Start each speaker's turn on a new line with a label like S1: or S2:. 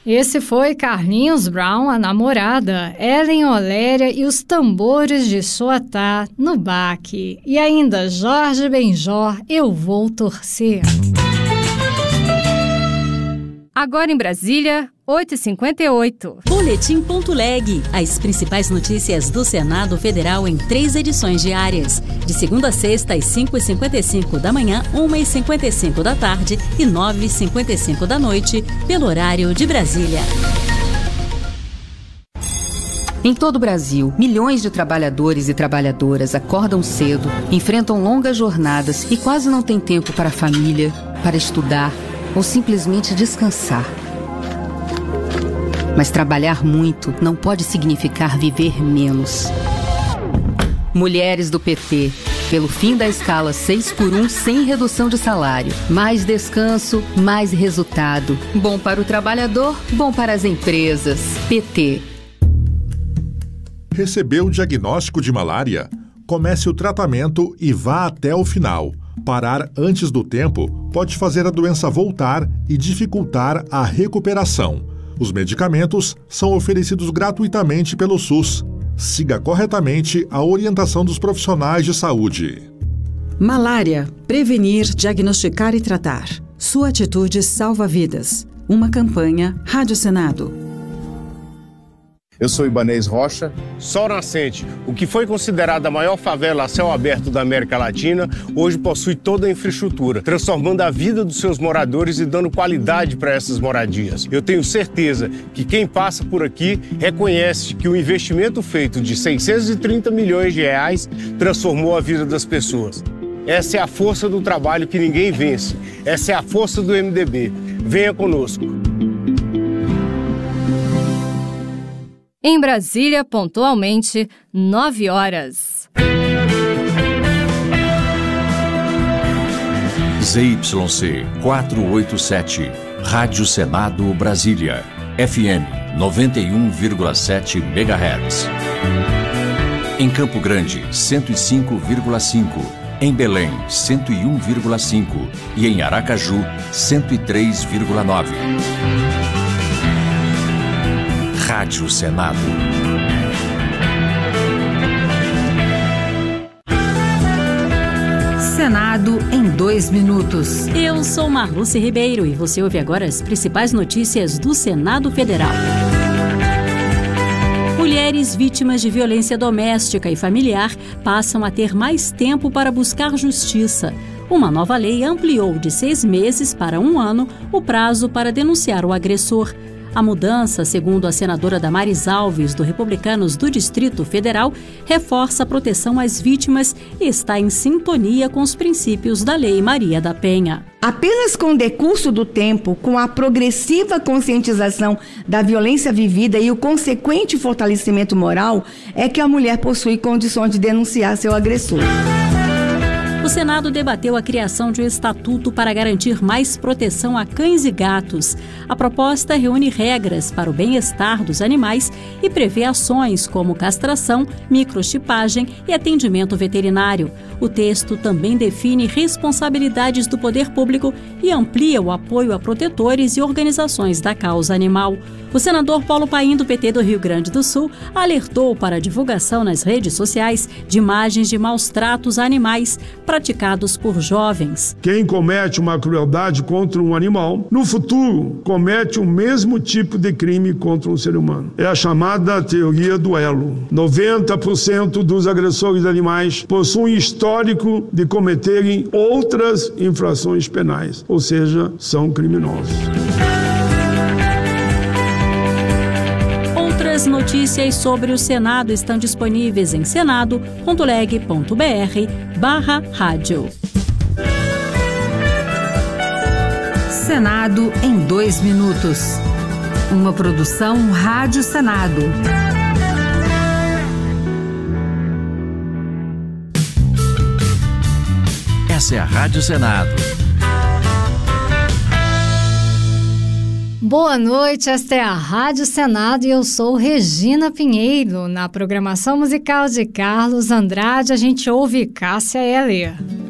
S1: Esse foi Carlinhos Brown, A Namorada, Ellen Oléria e os Tambores de Soatá, no baque. E ainda Jorge Benjor, Eu Vou Torcer.
S2: Agora em Brasília, 8h58.
S3: Boletim.leg. As principais notícias do Senado Federal em 3 edições diárias. De segunda a sexta, às 5h55 da manhã, 1h55 da tarde e 9h55 da noite, pelo horário de Brasília.
S4: Em todo o Brasil, milhões de trabalhadores e trabalhadoras acordam cedo, enfrentam longas jornadas e quase não têm tempo para a família, para estudar ou simplesmente descansar. Mas trabalhar muito não pode significar viver menos. Mulheres do PT, pelo fim da escala 6x1 sem redução de salário. Mais descanso, mais resultado. Bom para o trabalhador, bom para as empresas. PT.
S5: Recebeu o diagnóstico de malária? Comece o tratamento e vá até o final. Parar antes do tempo pode fazer a doença voltar e dificultar a recuperação. Os medicamentos são oferecidos gratuitamente pelo SUS. Siga corretamente a orientação dos profissionais de saúde.
S6: Malária. Prevenir, diagnosticar e tratar. Sua atitude salva vidas. Uma campanha Rádio Senado.
S7: Eu sou Ibanez Rocha.
S8: Sol Nascente, o que foi considerada a maior favela a céu aberto da América Latina, hoje possui toda a infraestrutura, transformando a vida dos seus moradores e dando qualidade para essas moradias. Eu tenho certeza que quem passa por aqui reconhece que o investimento feito de 630 milhões de reais transformou a vida das pessoas. Essa é a força do trabalho que ninguém vence. Essa é a força do MDB. Venha conosco.
S2: Em Brasília, pontualmente, 9 horas.
S9: ZYC 487, Rádio Senado Brasília, FM 91,7 MHz. Em Campo Grande, 105,5. Em Belém, 101,5. E em Aracaju, 103,9. Rádio Senado.
S10: Senado em 2 minutos.
S3: Eu sou Marluce Ribeiro e você ouve agora as principais notícias do Senado Federal. Mulheres vítimas de violência doméstica e familiar passam a ter mais tempo para buscar justiça. Uma nova lei ampliou de 6 meses para 1 ano o prazo para denunciar o agressor. A mudança, segundo a senadora Damares Alves, do Republicanos do Distrito Federal, reforça a proteção às vítimas e está em sintonia com os princípios da Lei Maria da Penha.
S11: Apenas com o decurso do tempo, com a progressiva conscientização da violência vivida e o consequente fortalecimento moral, é que a mulher possui condições de denunciar seu agressor.
S3: O Senado debateu a criação de um estatuto para garantir mais proteção a cães e gatos. A proposta reúne regras para o bem-estar dos animais e prevê ações como castração, microchipagem e atendimento veterinário. O texto também define responsabilidades do poder público e amplia o apoio a protetores e organizações da causa animal. O senador Paulo Paim, do PT do Rio Grande do Sul, alertou para a divulgação nas redes sociais de imagens de maus tratos a animais praticados por jovens.
S12: Quem comete uma crueldade contra um animal, no futuro comete o mesmo tipo de crime contra um ser humano. É a chamada teoria do elo. 90% dos agressores de animais possuem histórico de cometerem outras infrações penais, ou seja, são criminosos.
S3: Outras notícias sobre o Senado estão disponíveis em senado.leg.br/rádio.
S10: Senado em 2 minutos. Uma produção Rádio Senado.
S9: Essa é a Rádio Senado.
S1: Boa noite, esta é a Rádio Senado e eu sou Regina Pinheiro. Na programação musical de Carlos Andrade, a gente ouve Cássia Eller.